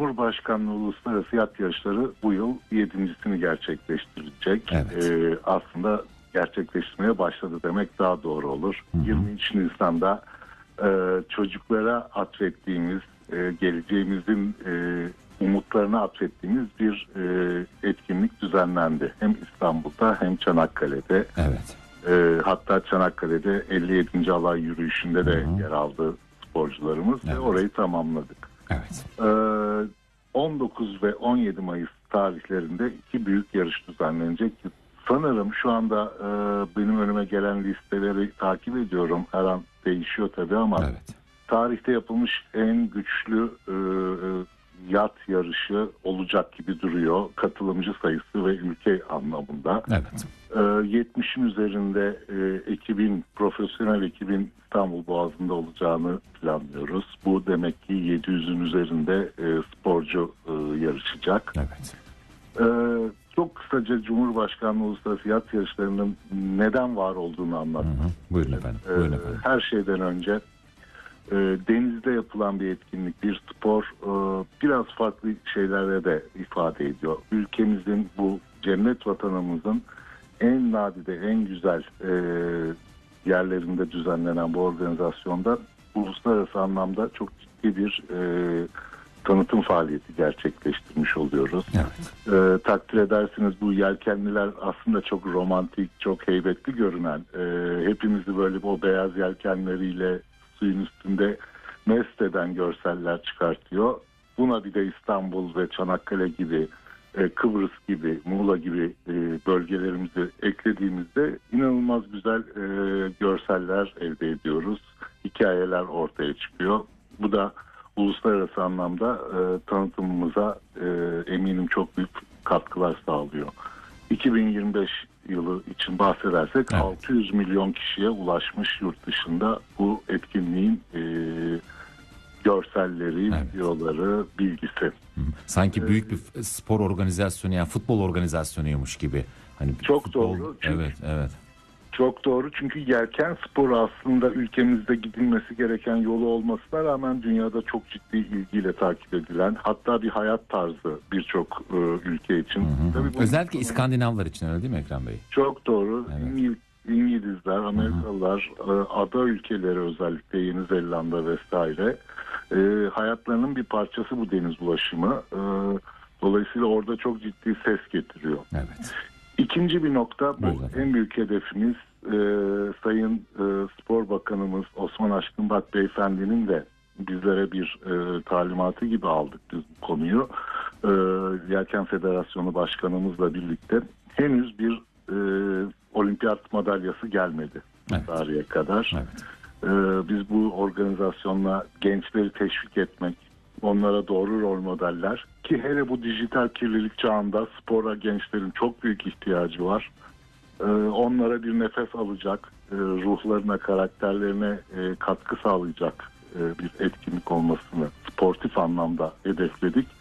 Cumhurbaşkanlığı Uluslararası Yat Yarışları bu yıl 7.sini gerçekleştirecek. Evet. Aslında gerçekleştirmeye başladı demek daha doğru olur. 23 Nisan'da çocuklara atfettiğimiz, geleceğimizin umutlarına atfettiğimiz bir etkinlik düzenlendi. Hem İstanbul'da hem Çanakkale'de. Evet. Hatta Çanakkale'de 57. alay yürüyüşünde de yer aldı sporcularımız ve orayı tamamladık. Evet. 19 ve 17 Mayıs tarihlerinde 2 büyük yarış düzenlenecek. Sanırım şu anda benim önüme gelen listeleri takip ediyorum. Her an değişiyor tabii ama tarihte yapılmış en güçlü yat yarışı olacak gibi duruyor. Katılımcı sayısı ve ülke anlamında. Evet. 70'in üzerinde profesyonel ekibin İstanbul Boğazı'nda olacağını planlıyoruz. Bu demek ki 700'ün üzerinde sporcu yarışacak. Evet. Çok kısaca Cumhurbaşkanlığı Uluslararası Yat Yarışları'nın neden var olduğunu anlatmak. Buyurun efendim. Her şeyden önce denizde yapılan bir etkinlik, bir spor biraz farklı şeylere de ifade ediyor. Ülkemizin, bu cennet vatanımızın en nadide, en güzel yerlerinde düzenlenen bu organizasyonda uluslararası anlamda çok ciddi bir tanıtım faaliyeti gerçekleştirmiş oluyoruz. Evet. Takdir edersiniz, bu yelkenliler aslında çok romantik, çok heybetli görünen, hepimizi böyle o beyaz yelkenleriyle suyun üstünde mest eden görseller çıkartıyor. Buna bir de İstanbul ve Çanakkale gibi, Kıbrıs gibi, Muğla gibi bölgelerimizi eklediğimizde inanılmaz güzel görseller elde ediyoruz. Hikayeler ortaya çıkıyor. Bu da uluslararası anlamda tanıtımımıza eminim çok büyük katkılar sağlıyor. 2025 yılı için bahsedersek 600 milyon kişiye ulaşmış yurt dışında bu etkinliğin görselleri, videoları, bilgisi. Sanki büyük bir spor organizasyonu, yani futbol organizasyonuymuş gibi. Hani çok futbol, doğru. Çünkü, evet. Çok doğru, çünkü yelken sporu aslında ülkemizde gidilmesi gereken yolu olmasına rağmen dünyada çok ciddi ilgiyle takip edilen, hatta bir hayat tarzı birçok ülke için. Tabii özellikle İskandinavlar için, öyle değil mi Ekrem Bey? Çok doğru. Evet. İngilizler, Amerikalılar, ada ülkeleri, özellikle Yeni Zelanda vesaire, hayatlarının bir parçası bu deniz ulaşımı. Dolayısıyla orada çok ciddi ses getiriyor. Evet. İkinci bir nokta, bu en büyük hedefimiz, Sayın Spor Bakanımız Osman Aşkınbak Beyefendi'nin de bizlere bir talimatı gibi aldık biz bu konuyu. Yelken Federasyonu Başkanımızla birlikte henüz bir olimpiyat madalyası gelmedi tarihe kadar. Evet. Biz bu organizasyonla gençleri teşvik etmek, onlara doğru rol modeller, ki hele bu dijital kirlilik çağında spora gençlerin çok büyük ihtiyacı var. Onlara bir nefes alacak, ruhlarına, karakterlerine katkı sağlayacak bir etkinlik olmasını sportif anlamda hedefledik.